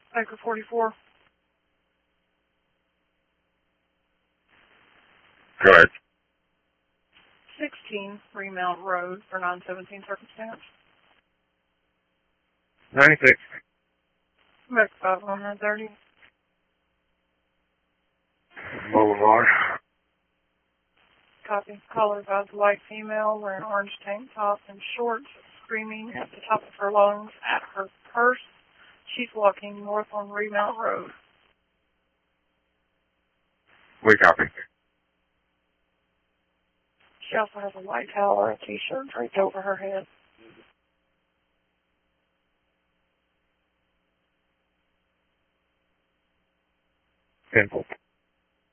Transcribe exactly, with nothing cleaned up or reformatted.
Acre forty-four. Go ahead. sixteen Remount Road for nine seventeen circumstance. ninety-six. Back five one nine thirty. Boulevard. Copy. Caller advised white female wearing orange tank top and shorts, screaming at the top of her lungs at her purse. She's walking north on Remount Road. We copy. She also has a white towel or a t-shirt draped over her head. Simple.